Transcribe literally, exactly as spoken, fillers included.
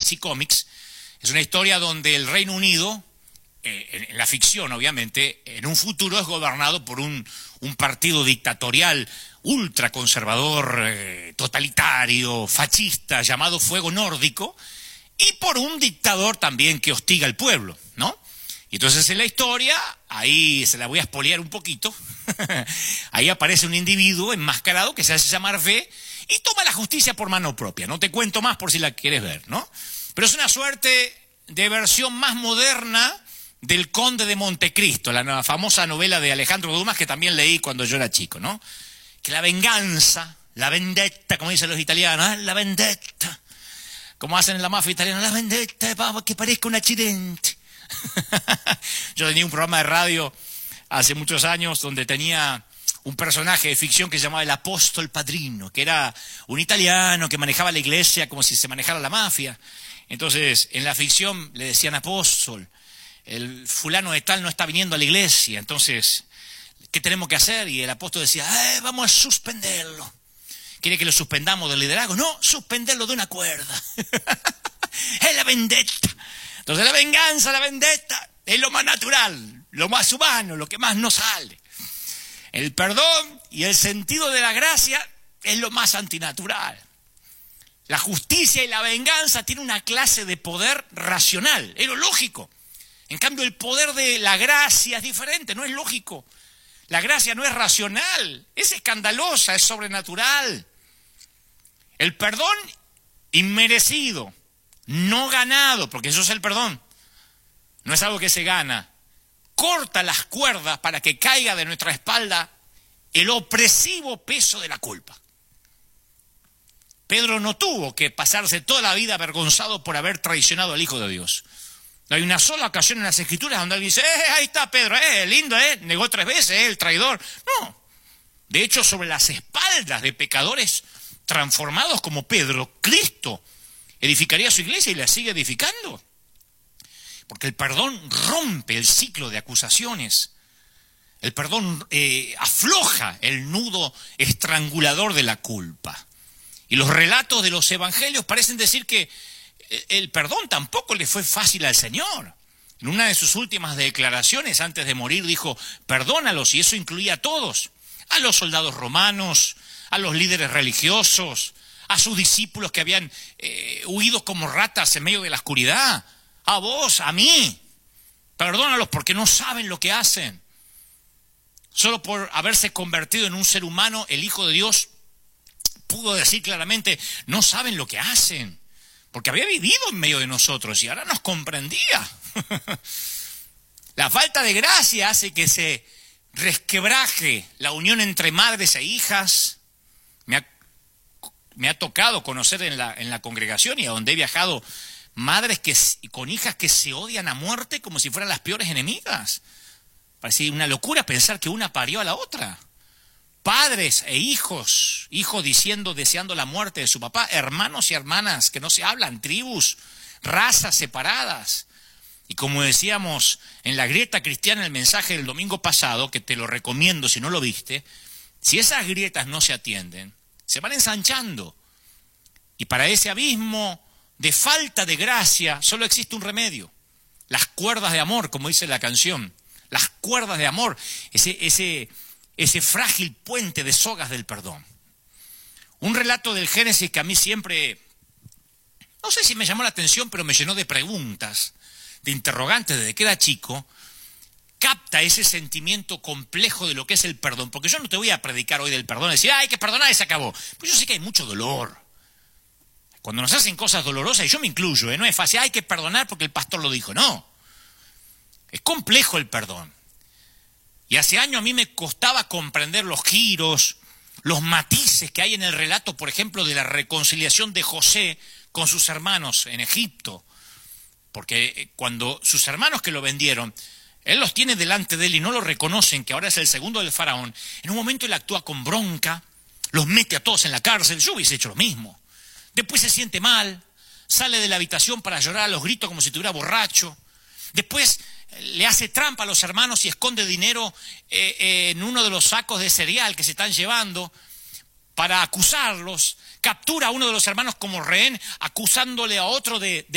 Archie Comics. Es una historia donde el Reino Unido, eh, en la ficción obviamente, en un futuro es gobernado por un, un partido dictatorial ultraconservador, eh, totalitario, fascista, llamado Fuego Nórdico, y por un dictador también que hostiga al pueblo, ¿no? Y entonces en la historia, ahí se la voy a espolear un poquito, ahí aparece un individuo enmascarado que se hace llamar V y toma la justicia por mano propia. No te cuento más por si la quieres ver, ¿no? Pero es una suerte de versión más moderna del Conde de Montecristo, la famosa novela de Alejandro Dumas que también leí cuando yo era chico, ¿no? Que la venganza, la vendetta, como dicen los italianos, ¿eh? La vendetta, como hacen en la mafia italiana, la vendetta, para que parezca un accidente. Yo tenía un programa de radio hace muchos años donde tenía un personaje de ficción que se llamaba el Apóstol Padrino, que era un italiano que manejaba la iglesia como si se manejara la mafia. Entonces, en la ficción le decían apóstol, el fulano de tal no está viniendo a la iglesia, entonces, ¿qué tenemos que hacer? Y el apóstol decía, eh, vamos a suspenderlo. ¿Quiere que lo suspendamos del liderazgo? No, suspenderlo de una cuerda. Es la vendetta. Entonces la venganza, la vendetta, es lo más natural, lo más humano, lo que más nos sale. El perdón y el sentido de la gracia es lo más antinatural. La justicia y la venganza tienen una clase de poder racional, es lo lógico. En cambio, el poder de la gracia es diferente, no es lógico. La gracia no es racional, es escandalosa, es sobrenatural. El perdón inmerecido, no ganado, porque eso es el perdón, no es algo que se gana, corta las cuerdas para que caiga de nuestra espalda el opresivo peso de la culpa. Pedro no tuvo que pasarse toda la vida avergonzado por haber traicionado al Hijo de Dios. No hay una sola ocasión en las Escrituras donde alguien dice, eh, ahí está Pedro, eh, lindo, eh, negó tres veces, eh, el traidor. No, de hecho sobre las espaldas de pecadores transformados como Pedro, Cristo edificaría su iglesia y la sigue edificando. Porque el perdón rompe el ciclo de acusaciones. El perdón eh, afloja el nudo estrangulador de la culpa. Y los relatos de los evangelios parecen decir que el perdón tampoco le fue fácil al Señor. En una de sus últimas declaraciones antes de morir dijo, perdónalos, y eso incluía a todos. A los soldados romanos, a los líderes religiosos, a sus discípulos que habían eh, huido como ratas en medio de la oscuridad, a vos, a mí. Perdónalos porque no saben lo que hacen. Solo por haberse convertido en un ser humano, el Hijo de Dios pudo decir claramente, no saben lo que hacen, porque había vivido en medio de nosotros y ahora nos comprendía. La falta de gracia hace que se resquebraje la unión entre madres e hijas. Me ha Me ha tocado conocer en la, en la congregación y a donde he viajado madres que, con hijas que se odian a muerte como si fueran las peores enemigas. Parece una locura pensar que una parió a la otra. Padres e hijos, hijos diciendo, deseando la muerte de su papá, hermanos y hermanas que no se hablan, tribus, razas separadas. Y como decíamos en la grieta cristiana, el mensaje del domingo pasado, que te lo recomiendo si no lo viste, si esas grietas no se atienden, se van ensanchando. Y para ese abismo de falta de gracia solo existe un remedio. Las cuerdas de amor, como dice la canción. Las cuerdas de amor. Ese, ese, ese frágil puente de sogas del perdón. Un relato del Génesis que a mí siempre, no sé si me llamó la atención, pero me llenó de preguntas, de interrogantes desde que era chico. Capta ese sentimiento complejo de lo que es el perdón. Porque yo no te voy a predicar hoy del perdón, decir, ah, hay que perdonar y se acabó. Pues yo sé que hay mucho dolor. Cuando nos hacen cosas dolorosas, y yo me incluyo, ¿eh? No es fácil, hay que perdonar porque el pastor lo dijo. No. Es complejo el perdón. Y hace años a mí me costaba comprender los giros, los matices que hay en el relato, por ejemplo, de la reconciliación de José con sus hermanos en Egipto. Porque cuando sus hermanos que lo vendieron, él los tiene delante de él y no lo reconocen, que ahora es el segundo del faraón. En un momento él actúa con bronca, los mete a todos en la cárcel. Yo hubiese hecho lo mismo. Después se siente mal, sale de la habitación para llorar a los gritos como si estuviera borracho. Después le hace trampa a los hermanos y esconde dinero eh, eh, en uno de los sacos de cereal que se están llevando para acusarlos. Captura a uno de los hermanos como rehén, acusándole a otro de, de